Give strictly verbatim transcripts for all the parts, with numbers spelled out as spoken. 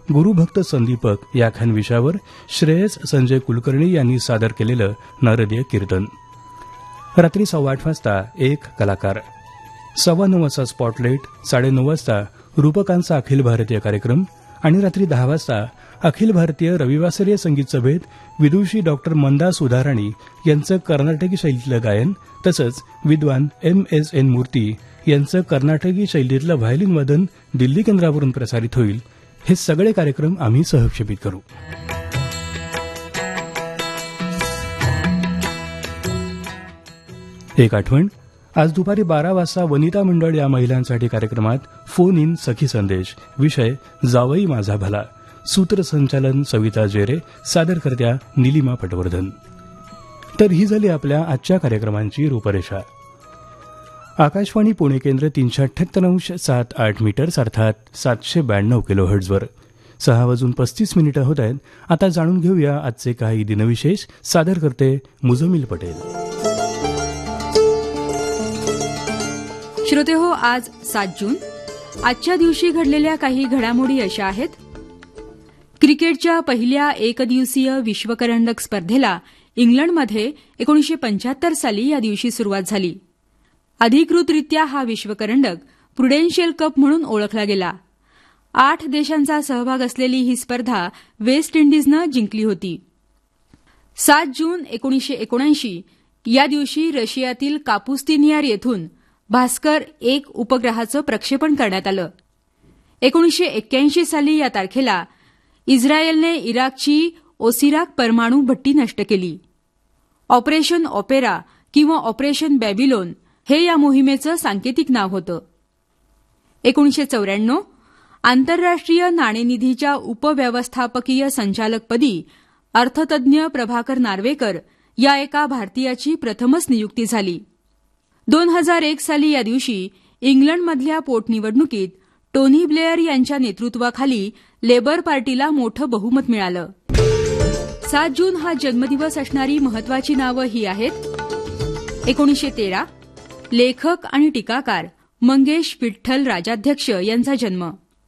गुरुभक्त संदीपक या खान विषयावर श्रेयस संजय कुलकर्णी यांनी सादर केलेलं नारदीय कीर्तन. रात्री सव्वा आठ वाजता एक कलाकार, सव्वा नऊ वाजता स्पॉटलाईट, साडेनऊ वाजता रूपकांचा अखिल भारतीय कार्यक्रम आणि रात्री दहा वाजता अखिल भारतीय रविवासरीय संगीत सभेत विदुषी डॉक्टर मंदा सुधाराणी यांचं कर्नाटकी शैलीतलं गायन तसंच विद्वान एम एस एन मूर्ती यांचं कर्नाटकी शैलीतलं व्हायोलिन वादन दिल्ली केंद्रावरून प्रसारित होईल. हे सगळे कार्यक्रम आम्ही सहक्षेपित करू. एक आठवण, आज दुपारी बारा वाजता वनिता मंडळ या महिलांसाठी कार्यक्रमात फोन इन सखी संदेश, विषय जावई माझा भला, सूत्रसंचालन सविता जेरे, सादरकर्त्या निलिमा पटवर्धन. तर ही झाली आपल्या आजच्या कार्यक्रमांची रूपरेषा. आकाशवाणी पुणे केंद्र तीनशे अठ्ठ्याहत्तर अंश सात आठ मीटर्स अर्थात सातशे ब्याण्णव किलो हर्ट्झवर सहा वाजून पस्तीस मिनिटं होत आहेत. आता जाणून घेऊया आजचे काही दिनविशेष. सादर करते मुजमिल पटेल. श्रोते हो, आज सात जून. आजच्या दिवशी घडलेल्या काही घडामोडी अशा आहेत. क्रिकेटच्या पहिल्या एकदिवसीय विश्वकरंडक स्पर्धेला इंग्लंडमध्ये एकोणीसशे पंच्याहत्तर साली या दिवशी सुरुवात झाली. अधिकृतरित्या हा विश्वकरंडक प्रुडेन्शियल कप म्हणून ओळखला गेला. आठ देशांचा सहभाग असलेली ही स्पर्धा वेस्ट इंडिजनं जिंकली होती. सात जून एकोणीसशे एकोणऐंशी या दिवशी रशियातील कापुस्तिनियार येथून भास्कर एक उपग्रहाचं प्रक्षेपण करण्यात आलं. एकोणीसशे एक्क्याऐंशी साली या तारखेला इस्रायलने इराकची ओसिराक परमाणू भट्टी नष्ट केली. ऑपरेशन ऑपेरा किंवा ऑपरेशन बॅबिलोन हे या मोहिमेचं सांकेतिक नाव होतं. एकोणीसशे चौऱ्याण्णव आंतरराष्ट्रीय नाणेनिधीच्या उपव्यवस्थापकीय संचालकपदी अर्थतज्ञ प्रभाकर नार्वेकर या एका भारतीयाची प्रथमच नियुक्ती झाली. दोन हजार एक साली या दिवशी इंग्लंडमधल्या पोटनिवडणुकीत टोनी ब्लेअर यांच्या नेतृत्वाखाली लेबर पार्टीला मोठं बहुमत मिळालं. सात जून हा जन्मदिवस असणारी महत्वाची नावं ही आहेत. एकोणीसशे तेरा लेखक आणि टीकाकार मंगेश विठ्ठल राजाध्यक्ष यांचा जन्म.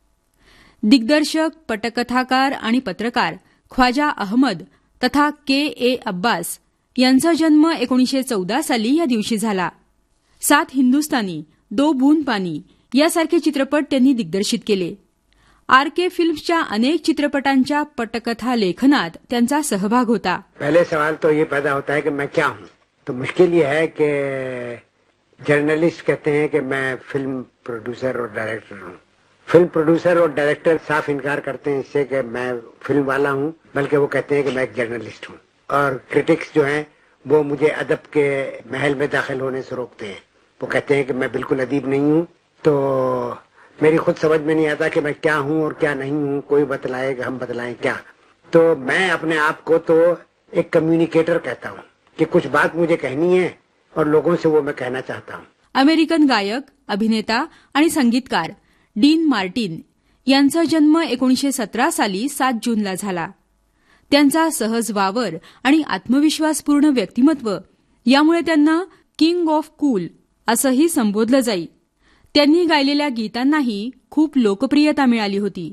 दिग्दर्शक, पटकथाकार आणि पत्रकार ख्वाजा अहमद तथा के ए अब्बास यांचा जन्म एकोणीसशे चौदा साली या दिवशी झाला. सात हिंदुस्तानी, दो बूंद पानी यासारखे चित्रपट त्यांनी दिग्दर्शित केले. आर के फिल्म्सच्या अनेक चित्रपटांच्या पटकथा लेखनात त्यांचा सहभाग होता. पहले सवाल तो ये पैदा होता है कि मैं क्या हूँ. तो मुश्किल ये है कि जर्नलिस्ट कहते हैं कि मैं फिल्म प्रोड्यूसर और डायरेक्टर हूँ. फिल्म प्रोड्यूसर और डायरेक्टर साफ इनकार करते हैं इससे कि मैं फिल्म वाला हूँ, बल्कि वो कहते हैं कि मैं एक जर्नलिस्ट हूँ. और क्रिटिक्स जो हैं वो मुझे अदब के महल में दाखिल होने से रोकते हैं. वो कहते हैं कि मैं बिल्कुल अदीब नहीं हूँ. तो मेरी खुद समझ में नहीं आता कि मैं क्या हूँ और क्या नहीं हूँ. कोई बतलाए कि हम बतलाएं क्या. तो मैं अपने आप को तो एक कम्युनिकेटर कहता हूँ कि कुछ बात मुझे कहनी है और लोगों से वो मैं कहना चाहता हूँ. अमेरिकन गायक, अभिनेता आणि संगीतकार डीन मार्टिन यांचा जन्म एकोणीसशे सतरा साली सात जूनला झाला. त्यांचा सहज वावर आणि आत्मविश्वासपूर्ण व्यक्तिमत्व यामुळे त्यांना किंग ऑफ कूल असंही संबोधलं जाई. त्यांनी गायलेल्या गीतांनाही खूप लोकप्रियता मिळाली होती.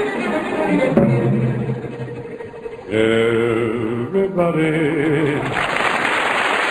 Everybody